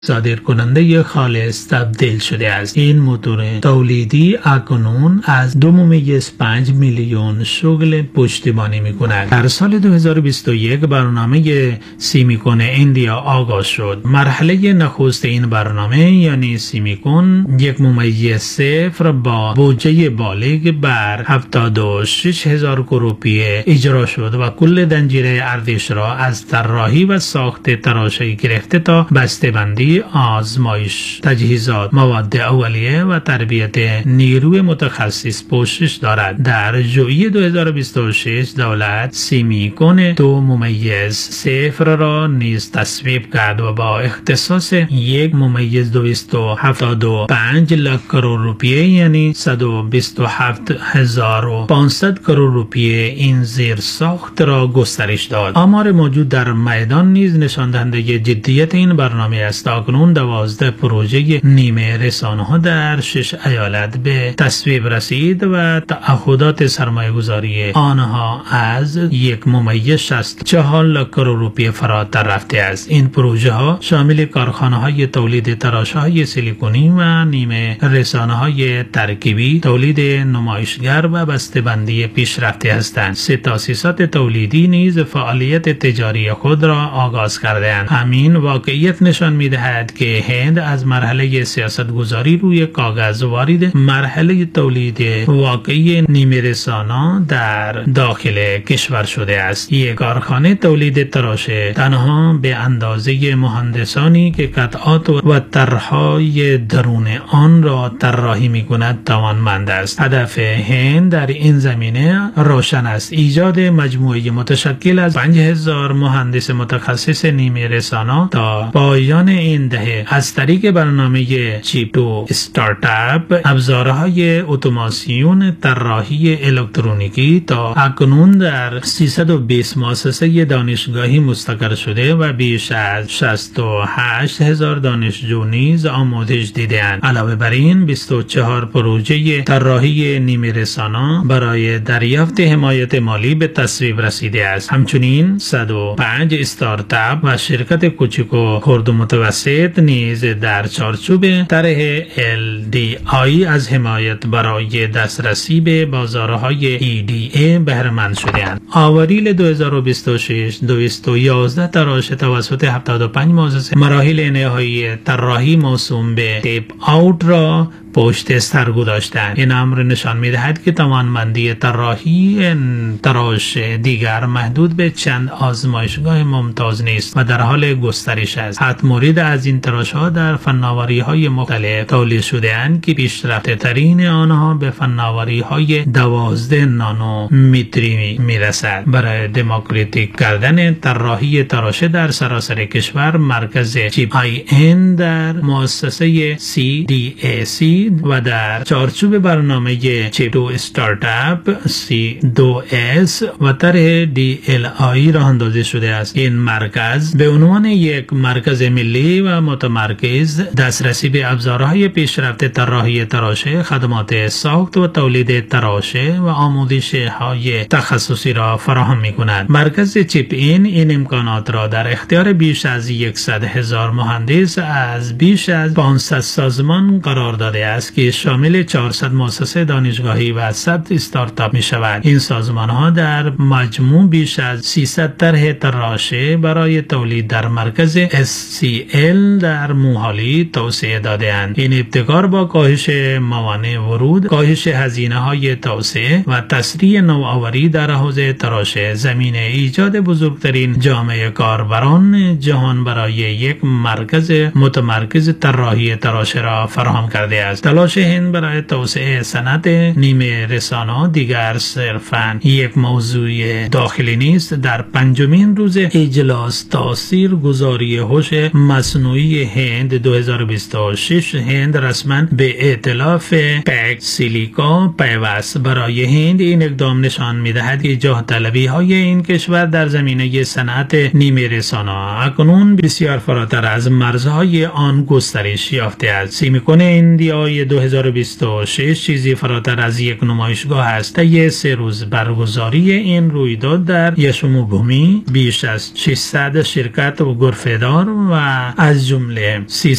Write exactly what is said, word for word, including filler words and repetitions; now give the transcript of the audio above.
صادر کننده خالص تبدیل شده است. این موتور تولیدی اکنون از دو ممیز پنج میلیون شغل پشتیبانی می کند. در سال دو هزار و بیست و یک برنامه سیمیکون ایندیا آغاز شد. مرحله نخست این برنامه یعنی سیمیکون یک ممیز صفر با بودجه بالغ بر هفتاد و شش هزار روپیه اجرا شد و کل زنجیره ارزش را از طراحی و ساخت تراشه‌ای گرفته تا بسته‌بندی، آزمایش، تجهیزات، مواد اولیه و تربیت نیروی متخصص پوشش دارد. در ژوئیه دو هزار و بیست و شش دولت سیمیکون دو ممیز صفر را نیز تصویب کرد و با اختصاص یک ممیز دویست و هفتاد و پنج لک کرور روپیه یعنی صد و بیست و هفت هزار و پانصد کرور روپیه این زیر ساخت را گسترش داد. آمار موجود در میدان نیز نشان دهنده جدیت این برنامه است. اکنون دوازده پروژه نیمه رسانه ها در شش ایالت به تصویب رسید و تعهدات سرمایه گذاری آنها از یک ممیز شصت و چهار لک کرور روپیه فراتر رفته است. این پروژه ها شامل کارخانه های تولید تراشه های سیلیکونی و نیمه رسانه های ترکیبی، تولید نمایشگر و بسته‌بندی پیشرفته هستند. سه تاسیسات تولیدی نیز فعالیت تجاری خود را آغاز کرده‌اند. همین واقعیت نشان می‌دهد که هند از مرحله سیاست گذاری روی کاغذ وارد مرحله تولید واقعی نیمه رسانه در داخل کشور شده است. یک کارخانه تولید تراشه تنها به اندازه مهندسانی که قطعات و طرح‌های درون آن را طراحی می‌کند توانمند است. هدف هند در این زمینه روشن است: ایجاد مجموعه متشکل از پنج هزار مهندس متخصص نیمه رسانه تا پایان این دهه از طریق برنامه چیپ تو استارتاپ، ابزارهای اتوماسیون طراحی الکترونیکی تا اکنون در سیصد و بیست مؤسسه دانشگاهی مستقر شده و بیش از شصت و هشت هزار دانشجو نیز آموزش دیده‌اند. علاوه بر این بیست و چهار پروژه طراحی نیمه رسانه برای دریافت حمایت مالی به تصویب رسیده است. همچنین صد و پنج استارتاپ و شرکت کوچک و خرد و متوسط نیز در چارچوب طرح ال دی آی از حمایت برای دسترسی به بازارهای ای دی ای بهره مند شده‌اند. آوریل دو هزار و بیست و شش دویست و یازده تراشه توسط هفتاد و پنج مؤسسه مراحل نهایی طراحی موسوم به تیپ آوت را پشت سر گذاشتند. این امر نشان می‌دهد که توانمندی طراحی تراش دیگر محدود به چند آزمایشگاه ممتاز نیست و در حال گسترش است. حتی مورد از این تراش‌ها در فناوری‌های مختلف تولید شده‌اند که پیشرفته ترین آنها به فناوری‌های دوازده نانومتری می‌رسد. برای دموکراتیک کردن طراحی تراشه در سراسر کشور، مرکز چیپ آی ان در مؤسسه سی دی ای سی و در چارچوب برنامه چیپ تو استارتاپ سی دو اس و طرح دی ال آی راه اندازی شده است. این مرکز به عنوان یک مرکز ملی و متمرکز دسترسی به ابزارهای پیشرفته طراحی تراشه، خدمات ساخت و تولید تراشه و آموزش های تخصصی را فراهم می کند. مرکز چیپ این این امکانات را در اختیار بیش از صد هزار مهندس از بیش از پانصد سازمان قرار داده است که شامل چهارصد مؤسسه دانشگاهی و صد استارتاپ می شود. این سازمان ها در مجموع بیش از سیصد طرح تراشه برای تولید در مرکز اس سی ال در موهالی توسعه داده اند. این ابتکار با کاهش موانع ورود، کاهش هزینه های توسعه و تسریع نوآوری در حوزه تراشه زمینه ایجاد بزرگترین جامعه کاربران جهان برای یک مرکز متمرکز طراحی تراشه را فراهم کرده است. تلاش هند برای توسعه صنعت نیمه رسانه دیگر صرفاً یک موضوع داخلی نیست. در پنجمین روز اجلاس تاثیرگذاری هوش مصنوعی هند دو هزار و بیست و شش، هند رسما به ائتلاف پک سیلیکا پیوست. برای هند این اقدام نشان می‌دهد که جاه طلبی های این کشور در زمینه صنعت نیمه رسانه اکنون بسیار فراتر از مرزهای آن گسترش یافته است. سیمیکون ایندیا برای دو هزار و بیست و شش چیزی فراتر از یک نمایشگاه است. طی سه روز برگزاری این رویداد در یشوموبومی بیش از ششصد شرکت و گرفه‌دار و از جمله